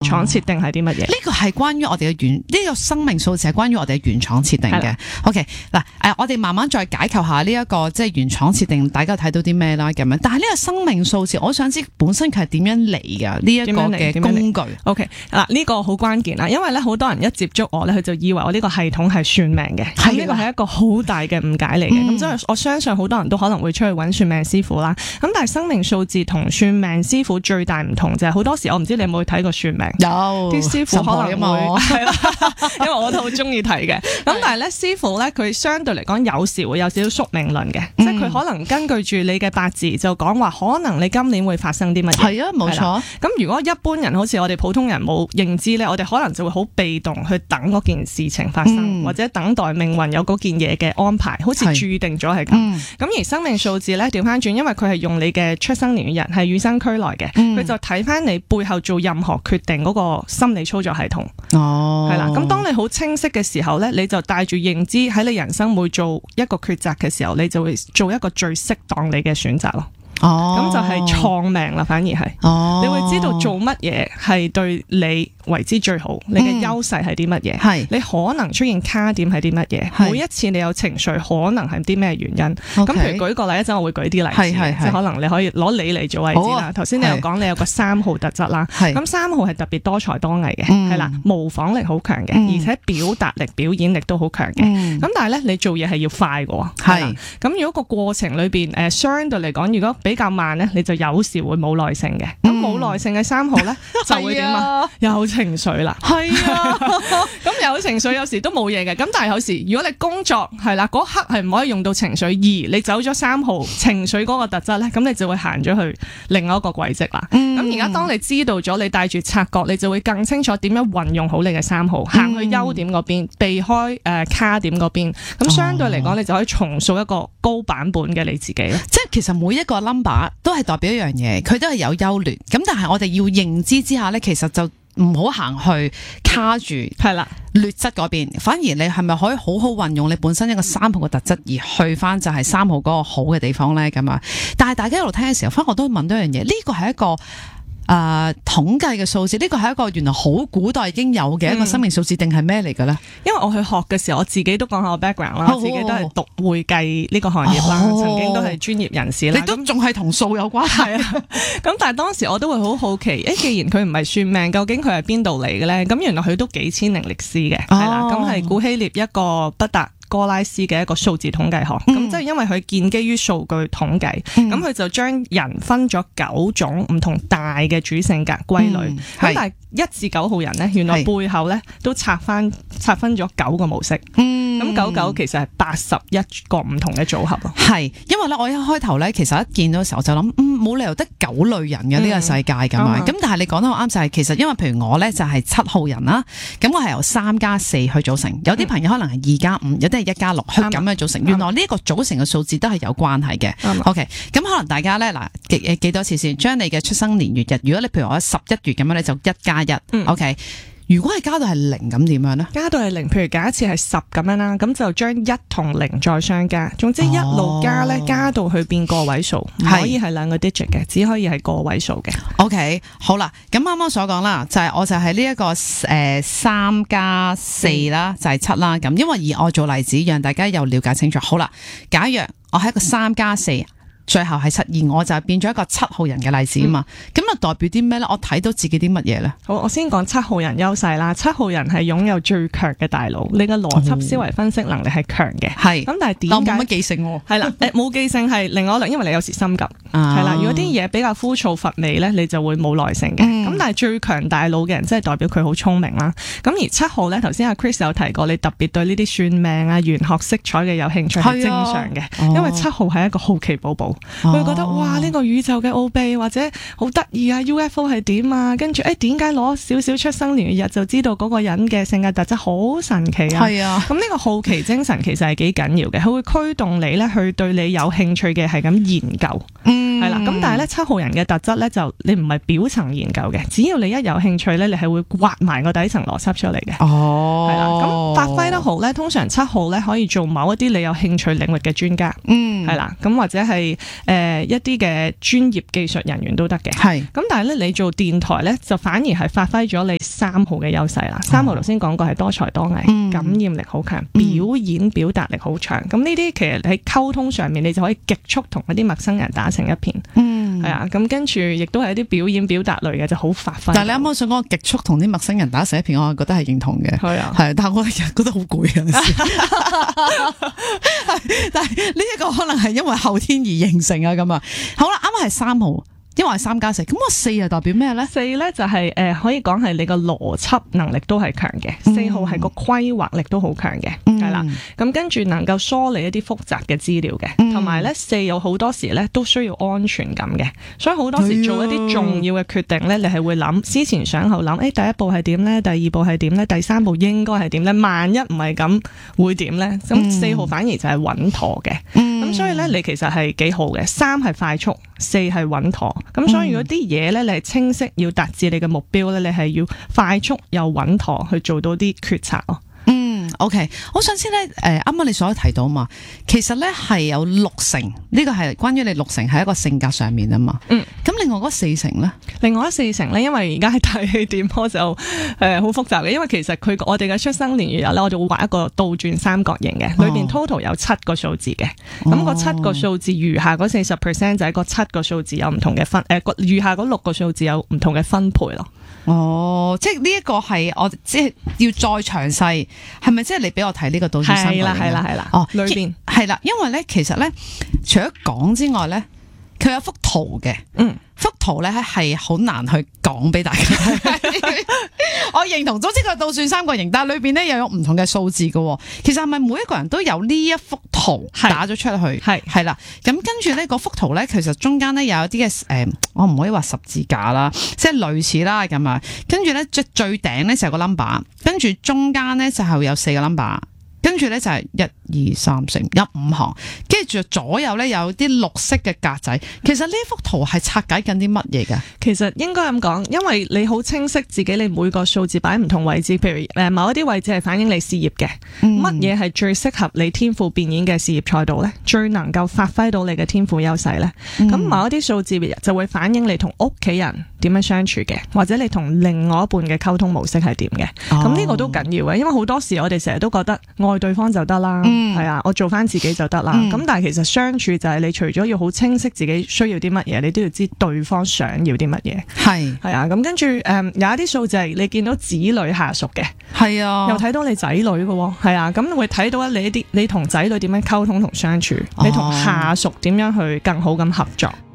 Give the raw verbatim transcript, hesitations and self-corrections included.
廠設定係啲乜嘢？ 呢個係關於我哋嘅原，呢、這個生命數字係關於我哋嘅原廠設定嘅。OK， 嗱，誒，我哋慢慢再解構下呢、這、一個即係原廠設定，大家睇到啲咩啦咁樣。但係呢個生命數字，我想知本身佢係點樣嚟㗎？呢、這、一個嘅工具。 OK， 嗱，呢個好關鍵啦，因為咧好多人一接觸我咧，佢就以為我呢個系統係算命嘅，咁呢個係一個好大嘅誤解嚟嘅。咁所以我相信好多人都可能會出去揾算命師傅啦。咁但係生命數字同算命師傅最大唔同就係好多時，我唔知你有冇睇過算命？ 有啲師傅可能會係啦，因為我都好中意睇嘅。咁但係咧，師傅咧佢相對嚟講有時會有少少宿命論嘅，嗯、即係佢可能根據住你嘅八字就講話，可能你今年會發生啲乜嘢。係啊，冇錯。咁如果一般人好似我哋普通人冇認知咧，我哋可能就會好被動去等嗰件事情發生，嗯、或者等待命運有嗰件嘢嘅安排，好似注定咗係咁。咁、嗯、而生命數字咧調翻轉，因為佢係用你嘅出生年月日係與生俱來嘅，佢、嗯、就睇翻你背後做任何決定嗰個心理操作系統。哦，係啦。咁當你好清晰嘅時候咧，你就帶住認知喺你人生每做一個抉擇嘅時候，你就會做一個最適當你嘅選擇咯。哦，咁就係創命啦，反而係，哦，你會知道做乜嘢係對你為之最好，你嘅優勢係啲乜嘢，係、嗯，你可能出現卡點係啲乜嘢，每一次你有情緒可能係啲咩原因，咁譬如舉個例，一陣我會舉啲例子，即係可能你可以攞你嚟做例子啦。頭先、啊、你又講你有個三號特質啦，咁三號係特別多才多藝嘅，係啦、嗯，模仿力好強嘅，嗯、而且表達力、表演力都好強嘅，咁、嗯、但係咧你做嘢係要快嘅，係，咁如果個過程裏邊誒相對嚟講，如果比較慢咧，你就有時會冇耐性嘅。咁冇耐性嘅三號咧，就會點啊？有情緒啦。係啊，咁有情緒有時都冇嘢嘅。咁但係有時，如果你工作係啦，嗰刻係唔可以用到情緒，而你走咗三號情緒嗰個特質咧，咁你就會行咗去另外一個軌跡啦。咁而家當你知道咗，你帶住察覺，你就會更清楚點樣運用好你嘅三號，行去優點嗰邊，避開誒、呃、卡點嗰邊。咁相對嚟講，你就可以重塑一個高版本嘅你自己咯。即係其實每一個 number 都係代表一樣嘢，佢都係有優劣，咁但係我哋要認知之下咧，其實就唔好行去卡住係啦劣質嗰邊，反而你係咪可以好好運用你本身一個三號嘅特質，而去翻就係三號嗰個好嘅地方咧咁啊？但係大家一路聽嘅時候，翻我都問到一樣嘢，呢個係一個誒、呃，統計嘅數字，呢個係一個原來好古代已經有嘅一個生命數字，定係咩嚟嘅咧？因為我去學嘅時候，我自己都講下我 background 啦，我自己都係讀會計呢個行業啦，哦、曾經都係專業人士啦。你都仲係同數有關係啊？咁但係當時我都會好好奇，誒，既然佢唔係算命，究竟佢係邊度嚟嘅咧？咁原來佢都幾千年歷史嘅，係啦、哦，咁係古希臘一個畢達哥拉斯嘅一個數字統計學，咁即係因為佢建基於數據統計，咁佢、嗯、就將人分咗九種唔同大嘅主性格歸類，咁、嗯、但係一至九號人咧，原來背後咧都拆翻拆分咗九個模式，咁、嗯、九九其實係八十一個唔同嘅組合咯。係，因為咧我一開頭咧，其實一見到嘅時候就諗，嗯，冇理由得九類人嘅呢、嗯、個世界咁啊，咁、嗯、但係你講得好啱就係、是，其實因為譬如我咧就係七號人啦，咁我係由三加四去組成，有啲朋友可能係二加五，有啲係一加六，去咁樣組成。原來呢一個組成嘅數字都係有關係嘅。OK， 咁可能大家咧嗱，記記多次先，將你嘅出生年月日，如果你譬如我十一月咁樣咧，就一加一。OK。如果係加到係零咁點樣呢？加到係零，譬如假設係十咁樣啦，咁就將一同零再相加，總之一路加咧，哦、加到去變個位數，唔可以係兩個 digit 嘅，只可以係個位數嘅。OK， 好啦，咁啱啱所講啦，就係、是、我就係呢一個誒三加四啦，就係七啦。咁因為以我做例子，讓大家又了解清楚。好啦，假若我係一個三加四。最後係七，而我就變咗一個七號人嘅例子啊嘛，咁啊、嗯、代表啲咩咧？我睇到自己啲乜嘢咧？好，我先講七號人優勢啦。七號人係擁有最強嘅大腦，你嘅邏輯思維分析能力係強嘅。係、哦，咁但係點解冇乜記性喎？係啦，誒冇記性係另外一類，因為你有時心急。係啦、啊，如果啲嘢比較枯燥乏味咧，你就會冇耐性嘅。咁、嗯、但係最強大腦嘅人，即係代表佢好聰明啦。咁而七號咧，頭先阿 Chris 有提過，你特別對呢啲算命啊、玄學色彩嘅有興趣係正常嘅，哦、因為七號係一個好奇寶寶。佢會覺得哇呢、這個宇宙嘅奧秘或者好得意啊 U F O 係點啊，跟住誒點解攞少少出生年月日就知道嗰個人嘅性格特質好神奇啊。係啊，咁呢個好奇精神其實係幾緊要嘅，佢會驅動你咧去對你有興趣嘅係咁研究。嗯。 嗯， 係啦。咁但係咧七號人嘅特質咧就你唔係表層研究嘅，只要你一有興趣咧，你係會挖埋個底層邏輯出嚟嘅。 哦， 係啦。咁發揮得好咧，通常七號咧可以做某一啲你有興趣領域嘅專家。 嗯， 係啦。咁或者係誒、呃、一啲嘅專業技術人員都得嘅。 係。 咁但係咧你做電台咧就反而係發揮咗你三號嘅優勢啦。三號頭先講過係多才多藝， 嗯、 感染力好強，表演表達力好強。咁呢啲其實喺溝通上面，你就可以極速同一啲陌生人打成一片。 嗯， 係啊。咁跟住亦都係一啲表演表達類嘅，就好發揮。 但係你啱啱想講極速同啲陌生人打成一片，我係覺得係認同嘅。 係啊， 係，但係我覺得好攰啊。但係呢一個可能係因為後天而形成啊咁啊。好啦，啱啱係三號。因為係三加四，咁我四係代表咩咧？ 四咧就係、是、誒、呃、可以講係你個邏輯能力都係強嘅，四、嗯、號係個規劃力都好強嘅，係、嗯、啦。咁跟住能夠梳理一啲複雜嘅資料嘅，同埋咧四有好多時咧都需要安全感嘅，所以好多時做一啲重要嘅決定咧，你係會諗思前想後諗，誒、欸、第一步係點咧？第二步係點咧？第三步應該係點咧？萬一唔係咁會點咧？咁四號反而就係穩妥嘅，咁、嗯、所以咧你其實係幾好嘅，三係快速，四係穩妥。咁所以如果啲嘢咧，你係清晰要達至你嘅目標咧，你係要快速又穩妥去做到啲決策咯。 嗯 ，OK， 我想知咧，誒，啱啱你所提到嘛，其實咧係有六成，呢個係關於你六成係一個性格上面啊嘛。嗯，咁另外嗰四成咧， 另外嗰四成咧，因為而家係大氣電波就誒好複雜嘅，因為其實佢我哋嘅出生年月日咧，我就會畫一個倒轉三角形嘅，裏邊 total 有七個數字嘅，咁個七個數字餘下嗰四十 percent 就係個七個數字有唔同嘅分，誒餘下嗰六個數字有唔同嘅分配咯。 哦，即係呢一個係我即係要再詳細，係咪即係你俾我睇呢個倒轉三角形？ 係啦係啦係啦， 哦， 裏邊係啦，因為咧其實咧除咗講之外咧，佢有幅圖嘅，嗯，幅圖咧係好難去講俾大家睇。我認同，總之佢倒轉三角形，但係裏邊咧又有唔同嘅數字嘅。其實係咪每一個人都有呢一幅圖打咗出去？係係啦，咁跟住咧嗰幅圖咧，其實中間咧有一啲嘅誒，我唔可以話十字架啦，即係類似啦咁啊。跟住咧最最頂咧就係個 number， 跟住中間咧就係有四個 number。跟住咧就係一二三四有五行，跟住左右咧有啲綠色嘅格仔。其實呢幅圖係拆解緊啲乜嘢㗎？ 其實應該咁講，因為你好清晰自己你每個數字擺喺唔同位置，譬如誒某一啲位置係反映你事業嘅，乜嘢係最適合你天賦變演嘅事業賽道咧？最能夠發揮到你嘅天賦優勢咧？咁、嗯、某一啲數字就會反映你同屋企人點樣相處嘅，或者你同另外一半嘅溝通模式係點嘅。咁呢、哦、個都緊要嘅，因為好多時我哋成日都覺得愛對方就得啦，係、嗯、啊，我做翻自己就得啦。咁、嗯、但係其實相處就係你除咗要好清晰自己需要啲乜嘢，你都要知對方想要啲乜嘢。係係啊，咁跟住誒有一啲數字係你見到子女下屬嘅，係啊，又睇到你仔女嘅，係啊，咁會睇到你啲你同仔女點樣溝通同相處，哦、你同下屬點樣去更好咁合作。